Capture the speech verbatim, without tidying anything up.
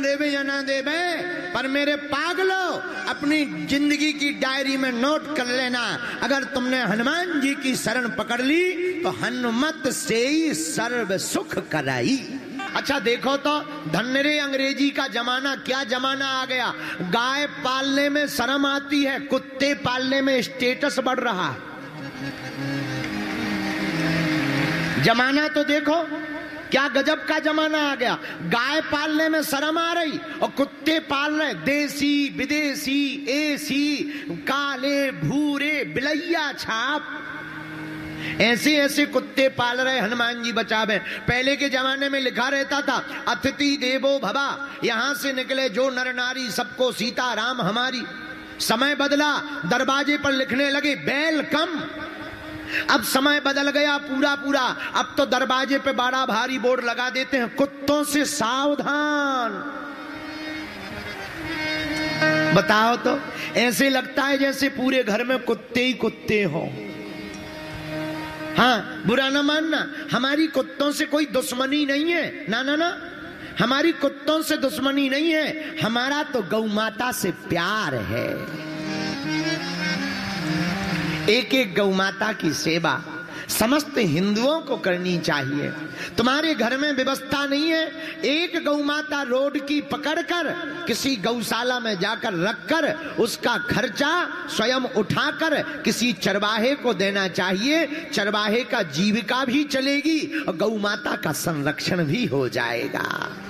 देवे या ना देवे, पर मेरे पागलों अपनी जिंदगी की डायरी में नोट कर लेना, अगर तुमने हनुमान जी की शरण पकड़ ली तो हनुमत से ही सर्व सुख कराई। अच्छा देखो तो धन्य रे अंग्रेजी का जमाना, क्या जमाना आ गया। गाय पालने में शर्म आती है, कुत्ते पालने में स्टेटस बढ़ रहा है। जमाना तो देखो क्या गजब का जमाना आ गया। गाय पालने में शर्म आ रही और कुत्ते पाल रहे, देसी विदेशी एसी काले भूरे बिलैया छाप, ऐसे ऐसे कुत्ते पाल रहे। हनुमान जी बचावे। पहले के जमाने में लिखा रहता था अतिथि देवो भवा, यहां से निकले जो नर नारी सबको सीता राम हमारी। समय बदला, दरवाजे पर लिखने लगे वेलकम। अब समय बदल गया पूरा पूरा, अब तो दरवाजे पे बड़ा भारी बोर्ड लगा देते हैं कुत्तों से सावधान। बताओ तो, ऐसे लगता है जैसे पूरे घर में कुत्ते ही कुत्ते हों। हाँ, बुरा ना मानना, हमारी कुत्तों से कोई दुश्मनी नहीं है, ना ना ना, हमारी कुत्तों से दुश्मनी नहीं है, हमारा तो गौ माता से प्यार है। एक एक गौ माता की सेवा समस्त हिंदुओं को करनी चाहिए। तुम्हारे घर में व्यवस्था नहीं है, एक गौ माता रोड की पकड़कर किसी गौशाला में जाकर रखकर उसका खर्चा स्वयं उठाकर किसी चरवाहे को देना चाहिए। चरवाहे का जीविका भी चलेगी और गौ माता का संरक्षण भी हो जाएगा।